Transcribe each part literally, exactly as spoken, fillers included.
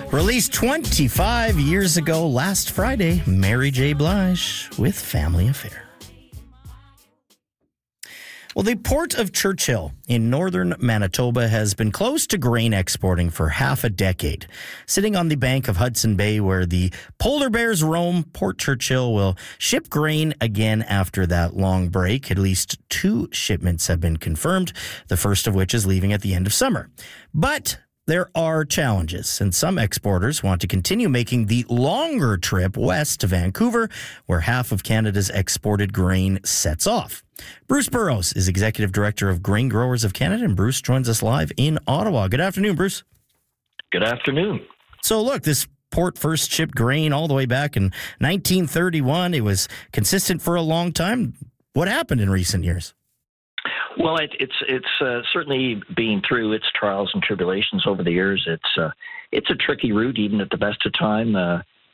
Released twenty-five years ago last Friday, Mary J. Blige with Family Affair. Well, the Port of Churchill in northern Manitoba has been closed to grain exporting for half a decade. Sitting on the bank of Hudson Bay where the polar bears roam, Port Churchill will ship grain again after that long break. At least two shipments have been confirmed, the first of which is leaving at the end of summer. But there are challenges, and some exporters want to continue making the longer trip west to Vancouver, where half of Canada's exported grain sets off. Bruce Burrows is Executive Director of Grain Growers of Canada, and Bruce joins us live in Ottawa. Good afternoon, Bruce. Good afternoon. So look, this port first shipped grain all the way back in nineteen thirty-one. It was consistent for a long time. What happened in recent years? Well, it, it's it's uh, certainly been through its trials and tribulations over the years. It's uh, it's a tricky route, even at the best of time. Uh,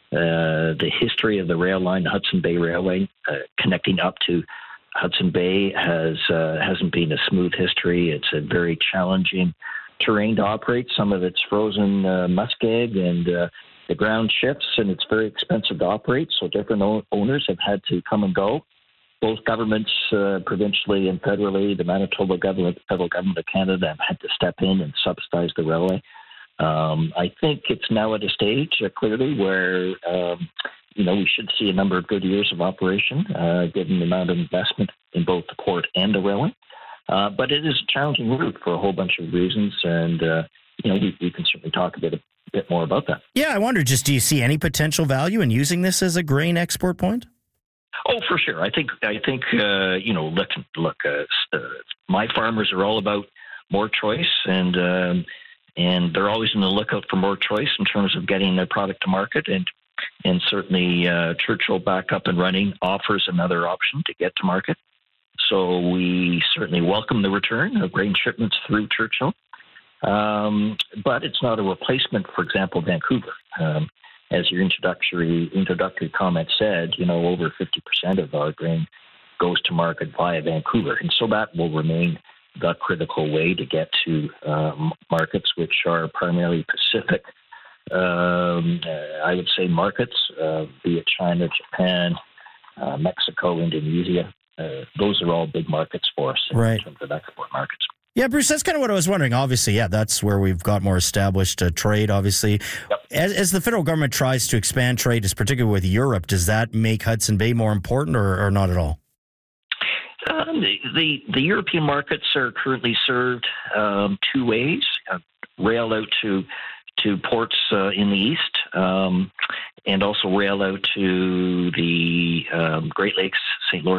uh, the history of the rail line, the Hudson Bay Railway, uh, connecting up to Hudson Bay, has uh, hasn't been a smooth history. It's a very challenging terrain to operate. Some of it's frozen uh, muskeg, and uh, the ground shifts, and it's very expensive to operate. So different o- owners have had to come and go. Both governments, uh, provincially and federally, the Manitoba government, the federal government of Canada, have had to step in and subsidize the railway. Um, I think it's now at a stage, uh, clearly, where um, you know we should see a number of good years of operation, uh, given the amount of investment in both the port and the railway. Uh, but it is a challenging route for a whole bunch of reasons, and uh, you know we, we can certainly talk a bit, a bit more about that. Yeah, I wonder, just do you see any potential value in using this as a grain export point? Oh, for sure. I think I think uh, you know. Look, look. Uh, uh, my farmers are all about more choice, and um, and they're always on the lookout for more choice in terms of getting their product to market. And and certainly, uh, Churchill back up and running offers another option to get to market. So we certainly welcome the return of grain shipments through Churchill, um, but it's not a replacement, for example, Vancouver. Um, As your introductory introductory comment said, you know, over fifty percent of our grain goes to market via Vancouver. And so that will remain the critical way to get to um, markets, which are primarily Pacific, um, uh, I would say, markets, uh, be it China, Japan, uh, Mexico, Indonesia. Uh, those are all big markets for us in Right. terms of export markets. Yeah, Bruce, that's kind of what I was wondering. Obviously, yeah, that's where we've got more established uh, trade, obviously. Yep. As, as the federal government tries to expand trade, particularly with Europe, does that make Hudson Bay more important or, or not at all? Um, the, the the European markets are currently served um, two ways: uh, rail out to to ports uh, in the east, um, and also rail out to the um, Great Lakes, Saint Lawrence